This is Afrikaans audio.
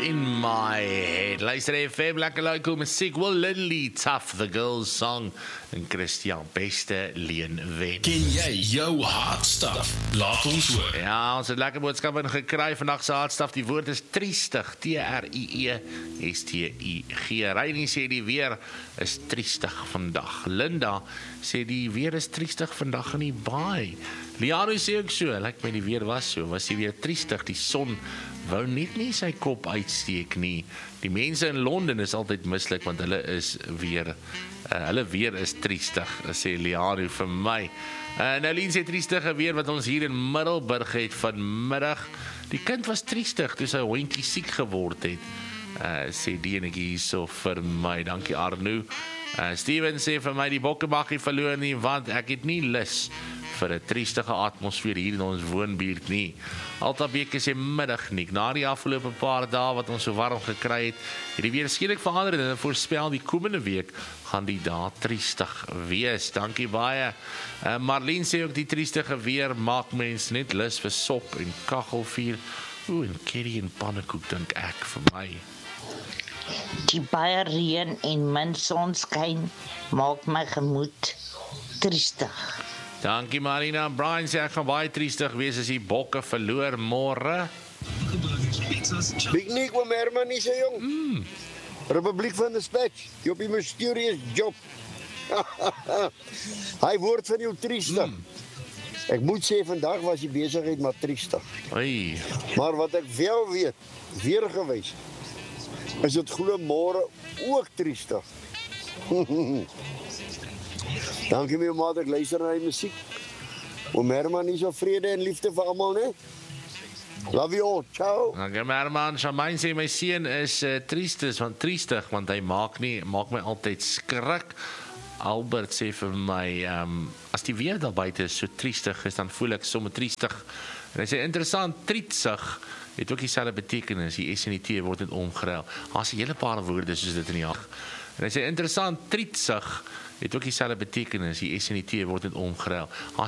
in my head. Luister FM, lekker local musiek. Will Lindley, Tough, the girls song. En Christian, beste leen wen. Ken jy jou hardstuff? Laat ons hoor. Ja, ons het lekker boodskappe gekry. Vandag se hardstuff, die woord is triestig. T-R-I-E-S-T-I-G. Reini sê die weer is triestig vandag. Linda sê die weer is triestig vandag in die baai. Liano sê ook so, like my die weer was die weer triestig. Die son wou net nie sy kop uitsteek nie. Die mense in Londen is altyd mislik, want hulle weer is triestig, sê Liano vir my. Nolien sê triestige weer wat ons hier in Middelburg het vanmiddag. Die kind was triestig toe sy hondjie siek geword het. Sê die enetjie so vir my. Dankie Arno. Steven sê vir my die bokke mag nie verloor nie, want ek het nie lus vir 'n triestige atmosfeer hier in ons woonbuurt nie. Altabeek sê middagniek. Na die afgelope paar dae wat ons so warm gekry het, het die weer skielik verander en voorspel die komende week gaan die dae triestig wees. Dankie baie. Marlene sê ook die triestige weer maak mens net lus vir sop en kaggelvuur. En curry en pannekoek dink ek vir my. Die baie reën en min sonskyn maak my gemoed triestig. Dankie Marina. Brian sê ek gaan baie triestig wees as die bokke verloor môre. Big Nick van Herman nie sê jong. Republiek van Dispatch, jy op die mysterious job. Hy woord van jou triestig. Ek moet sê vandag was die besigheid maar triestig. Oei. Maar wat ek wel weet, weer gewys, is dit glo môre ook triestig. Dankie my maat, ek luister na die musiek. Herman is so vrede en liefde vir almal, né? Love you all, ciao. Dankie Herman, Shamain sê my seun is triestig, want hy maak my altyd skrik. Albert sê vir my, as die weer daar buite so triestig is, dan voel ek sommer triestig. En hy sê interessant, trietsig het ook dieselfde betekenis, die S en die T word net omgeruil. Daar's 'n hele paar woorde soos dit in die jag. En hy sê interessant, trietsig het ook dieselfde betekenis, die S en die T word net omgeruil.